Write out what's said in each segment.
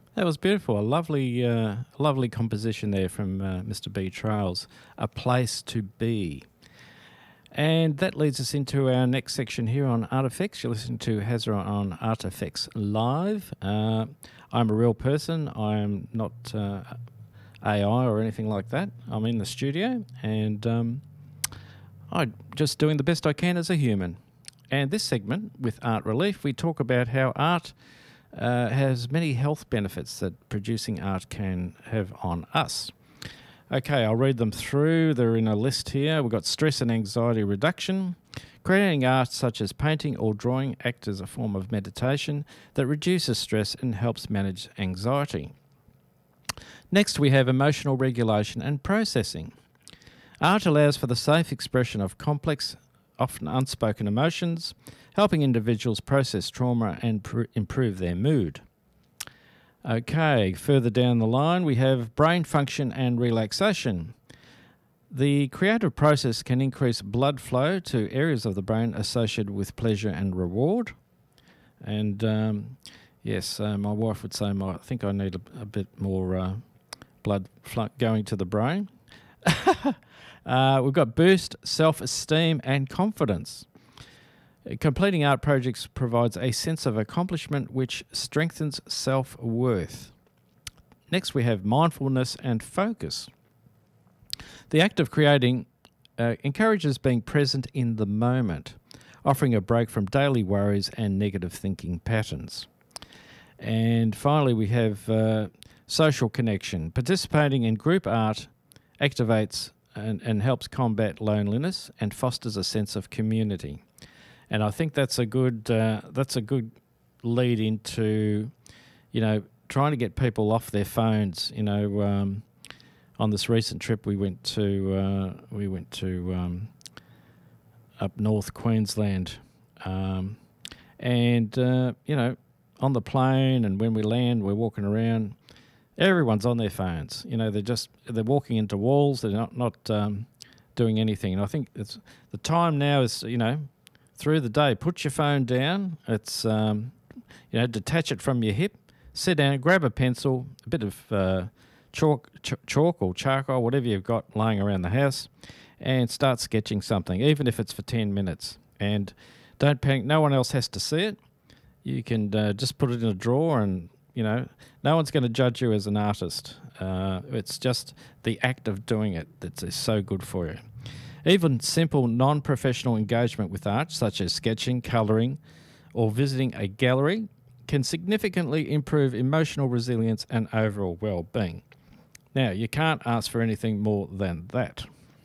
That was beautiful. A lovely composition there from Mr. B. Trails. A Place to Be. And that leads us into our next section here on Artifacts. You're listening to Hazra on Artifacts Live. I'm a real person. I'm not AI or anything like that. I'm in the studio and I'm just doing the best I can as a human. And this segment with Art Relief, we talk about how art has many health benefits that producing art can have on us. Okay, I'll read them through. They're in a list here. We've got stress and anxiety reduction. Creating art such as painting or drawing acts as a form of meditation that reduces stress and helps manage anxiety. Next, we have emotional regulation and processing. Art allows for the safe expression of complex, often unspoken emotions, helping individuals process trauma and improve their mood. Okay, further down the line, we have brain function and relaxation. The creative process can increase blood flow to areas of the brain associated with pleasure and reward. And yes, my wife would say, I think I need a bit more blood flow going to the brain. We've got boost, self-esteem and confidence. Completing art projects provides a sense of accomplishment which strengthens self-worth. Next, we have mindfulness and focus. The act of creating encourages being present in the moment, offering a break from daily worries and negative thinking patterns. And finally, we have social connection. Participating in group art activates and helps combat loneliness and fosters a sense of community. And I think that's a good lead into, trying to get people off their phones. On this recent trip we went to up north Queensland, and on the plane and when we land, we're walking around. Everyone's on their phones. They're walking into walls. They're not doing anything. And I think it's the time now is through the day, put your phone down. It's detach it from your hip. Sit down, grab a pencil, a bit of chalk or charcoal, whatever you've got laying around the house, and start sketching something, even if it's for 10 minutes. And don't panic. No one else has to see it. You can just put it in a drawer, and no one's going to judge you as an artist. It's just the act of doing it that is so good for you. Even simple non-professional engagement with art, such as sketching, colouring, or visiting a gallery, can significantly improve emotional resilience and overall well-being. Now, you can't ask for anything more than that.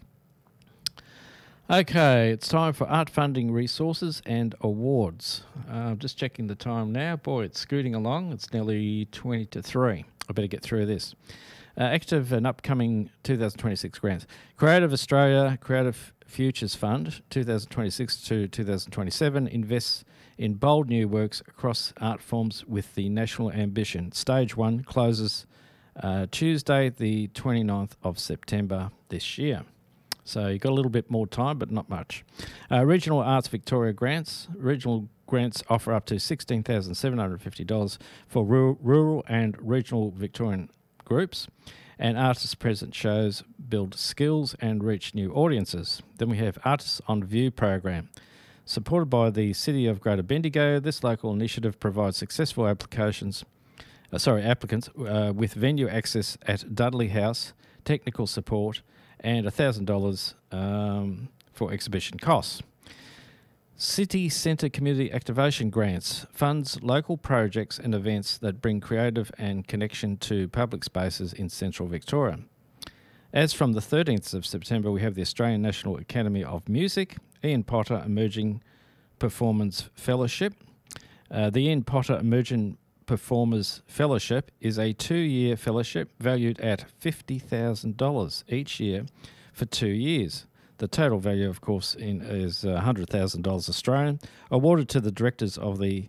Okay, it's time for art funding resources and awards. Just checking the time now. Boy, it's scooting along. It's nearly 20 to 3. I better get through this. Active and upcoming 2026 grants. Creative Australia Creative Futures Fund 2026 to 2027 invests in bold new works across art forms with the national ambition. Stage 1 closes Tuesday the 29th of September this year. So you've got a little bit more time, but not much. Regional Arts Victoria grants. Regional grants offer up to $16,750 for rural and regional Victorian groups, and artists present shows build skills and reach new audiences. Then we have Artists on View program. Supported by the City of Greater Bendigo, this local initiative provides successful applicants with venue access at Dudley House, technical support, and $1,000 for exhibition costs. City Centre Community Activation Grants funds local projects and events that bring creative and connection to public spaces in central Victoria. As from the 13th of September, we have the Australian National Academy of Music, Ian Potter Emerging Performance Fellowship. The Ian Potter Emerging Performers Fellowship is a 2-year fellowship valued at $50,000 each year for 2 years. The total value, of course, is $100,000 Australian, awarded to the directors of the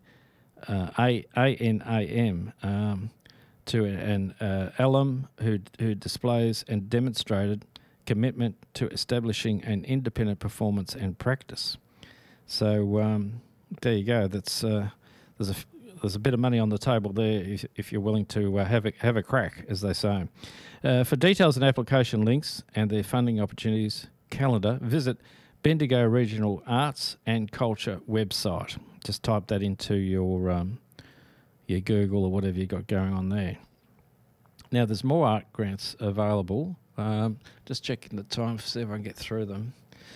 ANAM, to an alum who displays and demonstrated commitment to establishing an independent performance and practice. So there you go. That's there's there's a bit of money on the table there if you're willing to have a crack, as they say. For details and application links and their funding opportunities calendar, visit Bendigo Regional Arts and Culture website. Just type that into your Google or whatever you got going on there. Now, there's more art grants available. Just checking the time to see if I can get through them.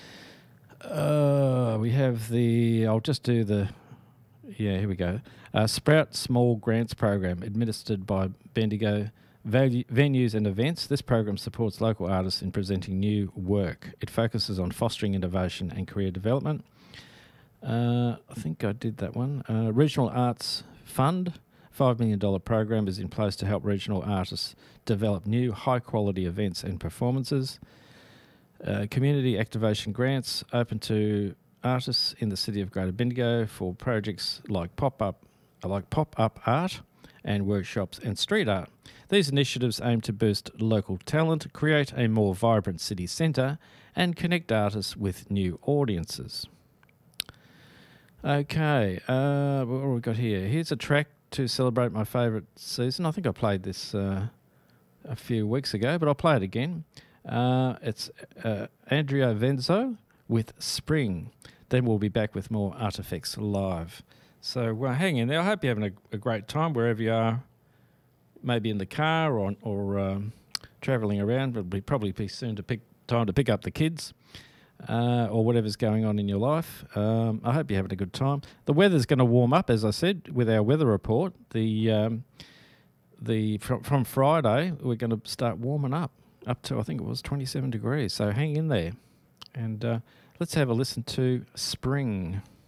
We have I'll just do here we go. Sprout Small Grants Program, administered by Bendigo Venues and Events. This program supports local artists in presenting new work. It focuses on fostering innovation and career development. I think I did that one. Regional Arts Fund, $5 million program is in place to help regional artists develop new high-quality events and performances. Community activation grants open to artists in the city of Greater Bendigo for projects like pop-up art and workshops and street art. These initiatives aim to boost local talent, create a more vibrant city centre, and connect artists with new audiences. Okay, what have we got here? Here's a track to celebrate my favourite season. I think I played this a few weeks ago, but I'll play it again. It's Andrea Venzo with Spring. Then we'll be back with more Artifacts Live. So hang in there. I hope you're having a great time wherever you are, maybe in the car or travelling around. It'll probably be soon time to pick up the kids or whatever's going on in your life. I hope you're having a good time. The weather's going to warm up, as I said, with our weather report. From Friday, we're going to start warming up to, I think it was 27 degrees. So hang in there. And let's have a listen to Spring.